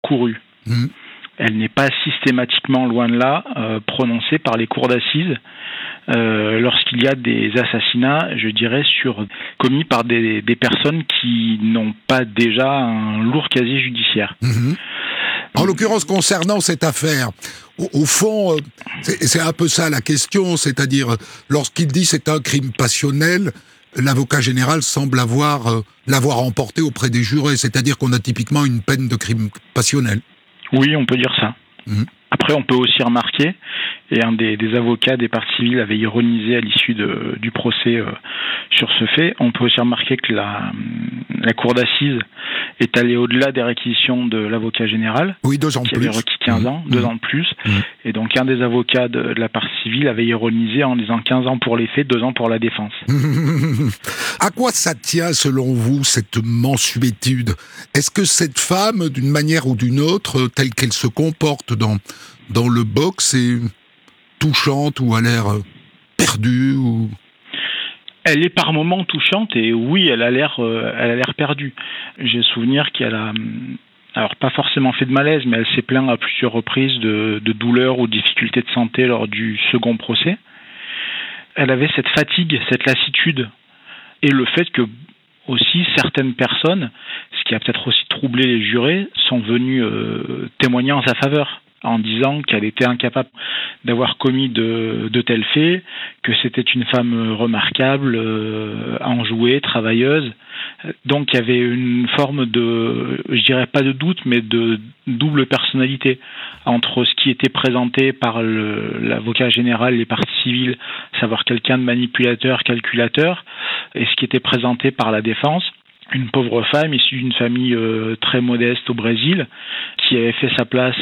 courue. Elle n'est pas systématiquement, loin de là, prononcée par les cours d'assises lorsqu'il y a des assassinats, je dirais, commis par des personnes qui n'ont pas déjà un lourd casier judiciaire. En l'occurrence, concernant cette affaire, au fond, c'est un peu ça la question, c'est-à-dire, lorsqu'il dit c'est un crime passionnel, l'avocat général semble l'avoir emporté auprès des jurés, c'est-à-dire qu'on a typiquement une peine de crime passionnel. Oui, on peut dire ça. Après, on peut aussi remarquer, et un des avocats des parties civiles avait ironisé à l'issue du procès sur ce fait, on peut aussi remarquer que la cour d'assises est allée au-delà des réquisitions de l'avocat général, oui, 2 ans qui plus. avait requis 15 ans, 2 ans de plus, et donc un des avocats de la partie civile avait ironisé en disant 15 ans pour les faits, 2 ans pour la défense. À quoi ça tient, selon vous, cette mansuétude ? Est-ce que cette femme, d'une manière ou d'une autre, telle qu'elle se comporte dans le box, est touchante ou a l'air perdue ou... Elle est par moments touchante et oui, elle a l'air perdue. J'ai souvenir qu'elle a, alors pas forcément fait de malaise, mais elle s'est plainte à plusieurs reprises de douleurs ou de difficultés de santé lors du second procès. Elle avait cette fatigue, cette lassitude, et le fait que aussi certaines personnes, ce qui a peut-être aussi troublé les jurés, sont venues témoigner en sa faveur, en disant qu'elle était incapable d'avoir commis de tels faits, que c'était une femme remarquable, enjouée, travailleuse. Donc il y avait une forme de, je dirais pas de doute, mais de double personnalité entre ce qui était présenté par l'avocat général, les parties civiles, savoir quelqu'un de manipulateur, calculateur, et ce qui était présenté par la défense. Une pauvre femme issue d'une famille très modeste au Brésil, qui avait fait sa place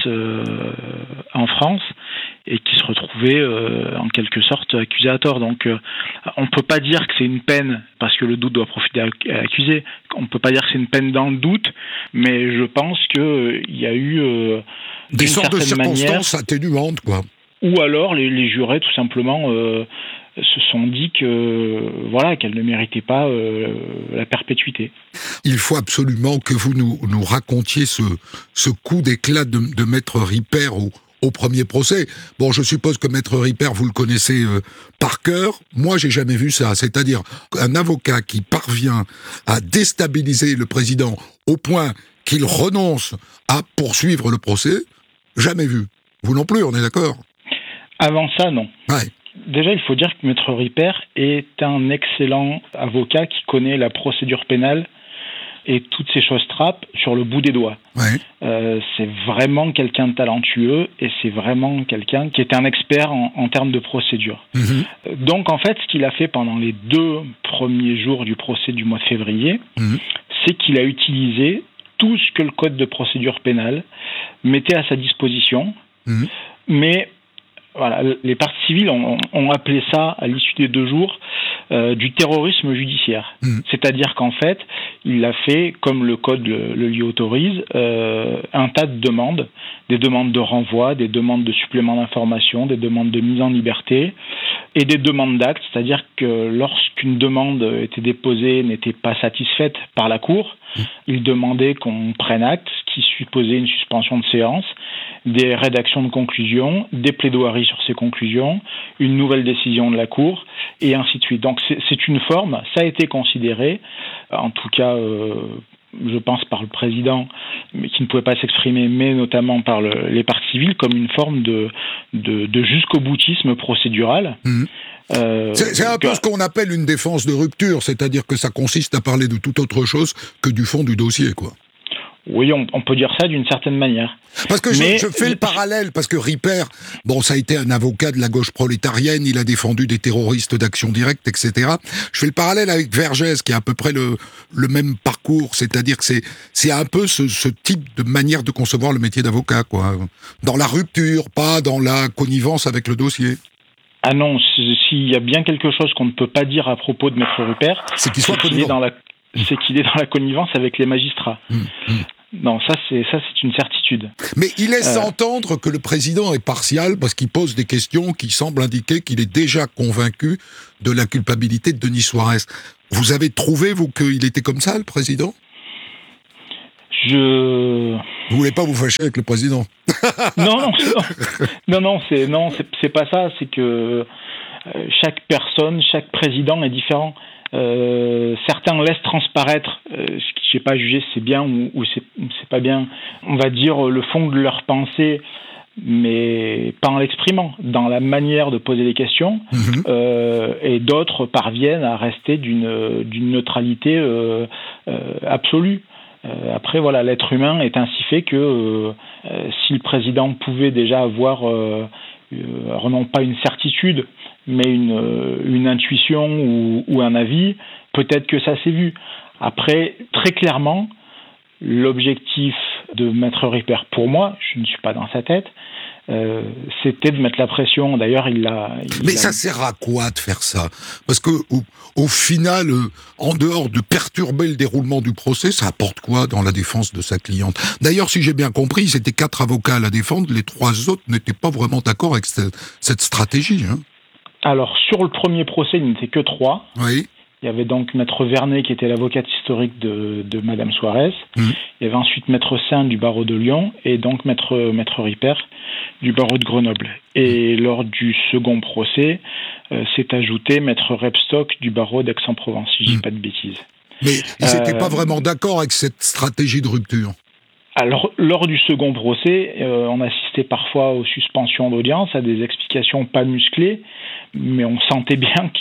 en France et qui se retrouvait en quelque sorte accusée à tort. Donc on ne peut pas dire que c'est une peine, parce que le doute doit profiter à l'accusé, on ne peut pas dire que c'est une peine dans le doute, mais je pense qu'il y a eu des sortes de circonstances atténuantes, quoi. Ou alors les jurés tout simplement se sont dit qu'elle ne méritait pas la perpétuité. Il faut absolument que vous nous racontiez ce coup d'éclat de Maître Ripert au premier procès. Bon, je suppose que Maître Ripert, vous le connaissez par cœur. Moi, j'ai jamais vu ça. C'est-à-dire un avocat qui parvient à déstabiliser le président au point qu'il renonce à poursuivre le procès, jamais vu. Vous non plus, on est d'accord ? Avant ça, non. Ouais. Déjà, il faut dire que Maître Ripert est un excellent avocat qui connaît la procédure pénale et toutes ces choses trappes sur le bout des doigts. Ouais. C'est vraiment quelqu'un de talentueux et c'est vraiment quelqu'un qui est un expert en termes de procédure. Donc, en fait, ce qu'il a fait pendant les 2 premiers jours du procès du mois de février, c'est qu'il a utilisé tout ce que le Code de procédure pénale mettait à sa disposition, mais... Voilà, les parties civiles ont appelé ça, à l'issue des 2 jours, du terrorisme judiciaire. C'est-à-dire qu'en fait, il a fait, comme le code le lui autorise, un tas de demandes, des demandes de renvoi, des demandes de supplément d'information, des demandes de mise en liberté et des demandes d'actes, c'est-à-dire que lorsqu'une demande était déposée n'était pas satisfaite par la Cour, il demandait qu'on prenne acte, ce qui supposait une suspension de séance, des rédactions de conclusions, des plaidoiries sur ces conclusions, une nouvelle décision de la Cour, et ainsi de suite. Donc c'est une forme, ça a été considéré, en tout cas, je pense par le président, mais qui ne pouvait pas s'exprimer, mais notamment par les parties civiles, comme une forme de jusqu'au boutisme procédural. C'est un peu ce qu'on appelle une défense de rupture, c'est-à-dire que ça consiste à parler de toute autre chose que du fond du dossier, quoi. Oui, on peut dire ça d'une certaine manière. Parce que je fais le parallèle, parce que Ripert, bon, ça a été un avocat de la gauche prolétarienne, il a défendu des terroristes d'Action Directe, etc. Je fais le parallèle avec Vergès, qui a à peu près le même parcours, c'est-à-dire que c'est un peu ce type de manière de concevoir le métier d'avocat, quoi. Dans la rupture, pas dans la connivence avec le dossier. Ah non, s'il y a bien quelque chose qu'on ne peut pas dire à propos de Maître Ripert, c'est qu'il est dans la connivence avec les magistrats. Non, ça c'est une certitude. Mais il laisse entendre que le président est partial parce qu'il pose des questions qui semblent indiquer qu'il est déjà convaincu de la culpabilité de Denis Suarez. Vous avez trouvé, vous, qu'il était comme ça, le président ? Vous voulez pas vous fâcher avec le président? Non, c'est pas ça. C'est que chaque personne, chaque président est différent. Certains laissent transparaître ce que j'ai pas jugé c'est bien ou c'est pas bien. On va dire le fond de leur pensée, mais pas en l'exprimant, dans la manière de poser les questions. Et d'autres parviennent à rester d'une neutralité absolue. Après, voilà, l'être humain est ainsi fait que si le président pouvait déjà avoir, non pas une certitude, mais une intuition ou un avis, peut-être que ça s'est vu. Après, très clairement, l'objectif de Maître Ripper, pour moi, je ne suis pas dans sa tête, c'était de mettre la pression. D'ailleurs, Mais ça sert à quoi de faire ça? Parce que au final, en dehors de perturber le déroulement du procès, ça apporte quoi dans la défense de sa cliente? D'ailleurs, si j'ai bien compris, c'était 4 avocats à la défendre, les 3 autres n'étaient pas vraiment d'accord avec cette stratégie. Hein. Alors, sur le premier procès, il n'était que 3. Oui. Il y avait donc Maître Vernet, qui était l'avocate historique de Madame Suarez. Il y avait ensuite Maître Saint du barreau de Lyon et donc Maître Ripper du barreau de Grenoble. Et lors du second procès, s'est ajouté Maître Rebstock du barreau d'Aix-en-Provence, si je dis pas de bêtises. Mais ils n'étaient pas vraiment d'accord avec cette stratégie de rupture? Alors, lors du second procès, on assistait parfois aux suspensions d'audience, à des explications pas musclées, mais on sentait bien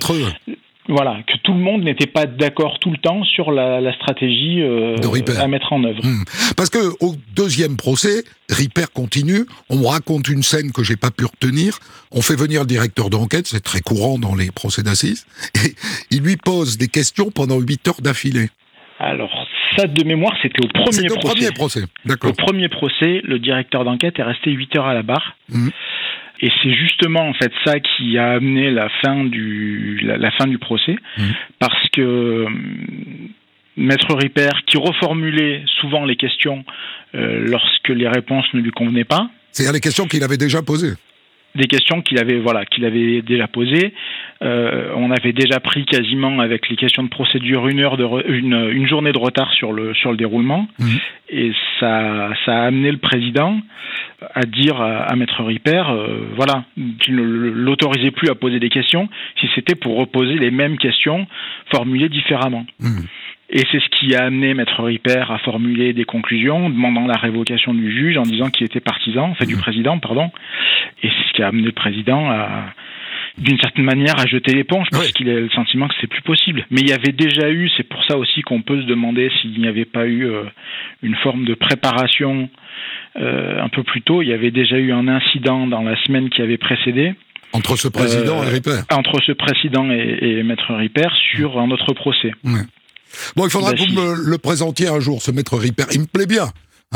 que tout le monde n'était pas d'accord tout le temps sur la stratégie à mettre en œuvre. Parce que au deuxième procès, Ripper continue, on me raconte une scène que j'ai pas pu retenir, on fait venir le directeur d'enquête, c'est très courant dans les procès d'assises, et il lui pose des questions pendant 8 heures d'affilée. Alors, ça de mémoire, c'était au premier procès. D'accord. Au premier procès, le directeur d'enquête est resté 8 heures à la barre. Et c'est justement en fait ça qui a amené la fin du procès, parce que Maître Ripper, qui reformulait souvent les questions lorsque les réponses ne lui convenaient pas. C'est-à-dire les questions qu'il avait déjà posées. Des questions qu'il avait déjà posées. On avait déjà pris quasiment avec les questions de procédure une journée de retard sur le déroulement. Et ça a amené le président à dire à Maître Ripper qu'il ne l'autorisait plus à poser des questions si c'était pour reposer les mêmes questions formulées différemment. Et c'est ce qui a amené Maître Ripper à formuler des conclusions, demandant la révocation du juge en disant qu'il était partisan, du président, pardon. Et c'est ce qui a amené le président d'une certaine manière, à jeter l'éponge, parce qu'il a le sentiment que c'est plus possible. Mais il y avait déjà eu, c'est pour ça aussi qu'on peut se demander s'il n'y avait pas eu une forme de préparation un peu plus tôt. Il y avait déjà eu un incident dans la semaine qui avait précédé. Entre ce président et Ripper. Entre ce président et Maître Ripper sur un autre procès. Bon, il faudra que vous me le présentiez un jour, ce Maître Ripper. Il me plaît bien.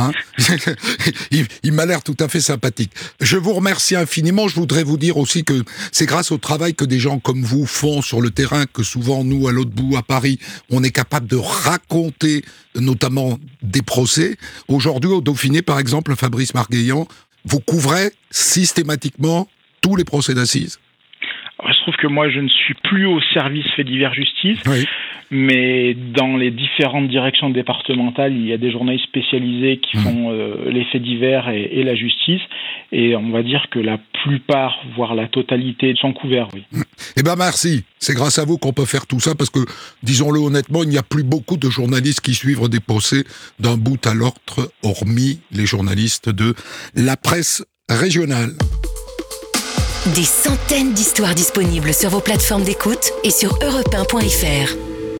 Il m'a l'air tout à fait sympathique. Je vous remercie infiniment. Je voudrais vous dire aussi que c'est grâce au travail que des gens comme vous font sur le terrain que souvent, nous, à l'autre bout, à Paris, on est capable de raconter notamment des procès. Aujourd'hui, au Dauphiné, par exemple, Fabrice Margueillan, vous couvrez systématiquement tous les procès d'assises. Il se trouve que moi, je ne suis plus au service fait divers justice, mais dans les différentes directions départementales, il y a des journalistes spécialisés qui font les faits divers et la justice, et on va dire que la plupart, voire la totalité, sont couverts, Eh bien, merci. C'est grâce à vous qu'on peut faire tout ça, parce que, disons-le honnêtement, il n'y a plus beaucoup de journalistes qui suivent des procès d'un bout à l'autre, hormis les journalistes de la presse régionale. Des centaines d'histoires disponibles sur vos plateformes d'écoute et sur europe1.fr.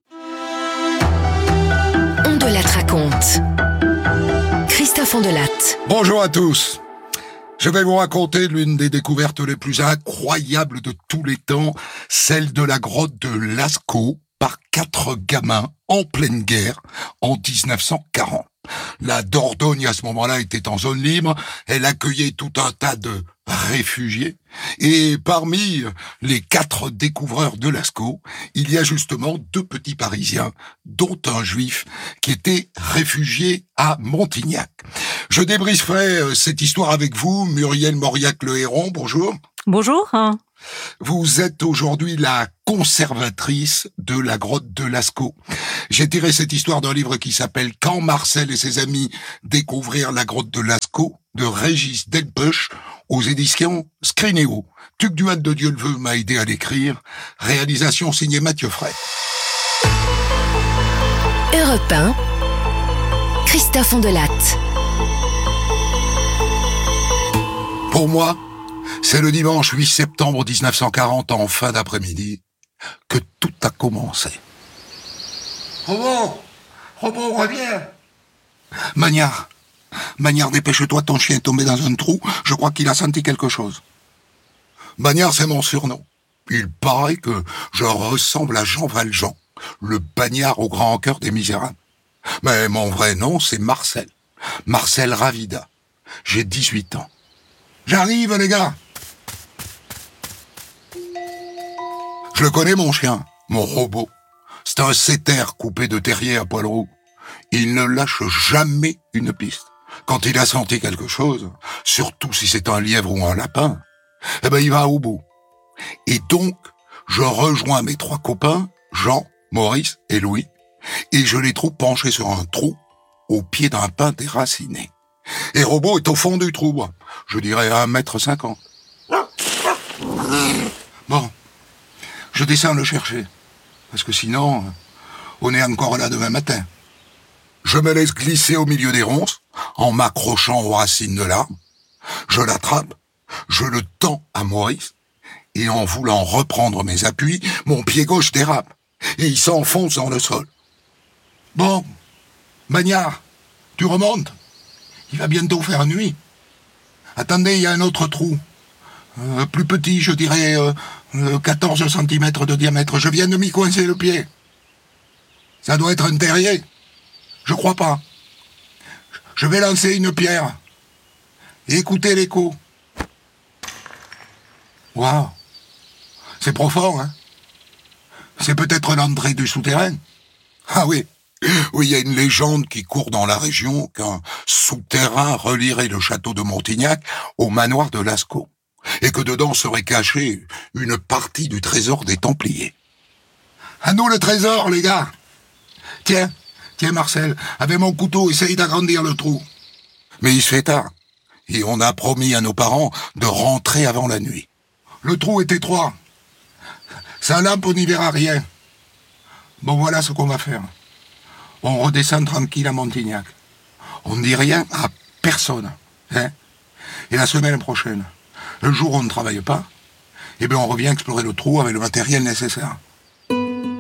On de Latte raconte. Christophe Ondelatte. Bonjour à tous. Je vais vous raconter l'une des découvertes les plus incroyables de tous les temps, celle de la grotte de Lascaux par 4 gamins en pleine guerre en 1940. La Dordogne, à ce moment-là, était en zone libre. Elle accueillait tout un tas de réfugiés. Et parmi les 4 découvreurs de Lascaux, il y a justement 2 petits Parisiens, dont un juif qui était réfugié à Montignac. Je débrieferai cette histoire avec vous, Muriel Mauriac-Le Héron. Bonjour. Bonjour. Vous êtes aujourd'hui la conservatrice de la grotte de Lascaux. J'ai tiré cette histoire d'un livre qui s'appelle « Quand Marcel et ses amis découvrirent la grotte de Lascaux » de Régis Delpech aux éditions Scrinéo. Tuc Duhat de Dieu le veut m'a aidé à l'écrire. Réalisation signée Mathieu Fray. Europe 1, Christophe Ondelatte. Pour moi, c'est le dimanche 8 septembre 1940, en fin d'après-midi, que tout a commencé. Robot, reviens. Magnard, dépêche-toi, ton chien est tombé dans un trou, je crois qu'il a senti quelque chose. Magnard, c'est mon surnom. Il paraît que je ressemble à Jean Valjean, le bagnard au grand cœur des misérables. Mais mon vrai nom, c'est Marcel. Marcel Ravida. J'ai 18 ans. J'arrive, les gars. Je le connais, mon chien, mon robot. C'est un setter coupé de terrier à poil roux. Il ne lâche jamais une piste. Quand il a senti quelque chose, surtout si c'est un lièvre ou un lapin, eh ben il va au bout. Et donc, je rejoins mes 3 copains, Jean, Maurice et Louis, et je les trouve penchés sur un trou au pied d'un pin déraciné. Et Robot est au fond du trou, je dirais à 1,50 m. Bon, je descends le chercher, parce que sinon, on est encore là demain matin. Je me laisse glisser au milieu des ronces, en m'accrochant aux racines de l'arbre. Je l'attrape, je le tends à Maurice, et en voulant reprendre mes appuis, mon pied gauche dérape, et il s'enfonce dans le sol. Bon, Magnard, tu remontes. Il va bientôt faire nuit. Attendez, il y a un autre trou. Plus petit, je dirais 14 cm de diamètre. Je viens de m'y coincer le pied. Ça doit être un terrier. Je crois pas. Je vais lancer une pierre. Et écoutez l'écho. Waouh. C'est profond, hein? C'est peut-être l'entrée du souterrain. Ah oui. Oui, il y a une légende qui court dans la région qu'un souterrain relierait le château de Montignac au manoir de Lascaux, et que dedans serait cachée une partie du trésor des Templiers. À nous le trésor, les gars. Tiens Marcel, avec mon couteau, essaye d'agrandir le trou. Mais il se fait tard, et on a promis à nos parents de rentrer avant la nuit. Le trou est étroit. Sans lampe, on n'y verra rien. Bon, voilà ce qu'on va faire. On redescend tranquille à Montignac. On ne dit rien à personne. Hein? Et la semaine prochaine, le jour où on ne travaille pas, eh bien on revient explorer le trou avec le matériel nécessaire.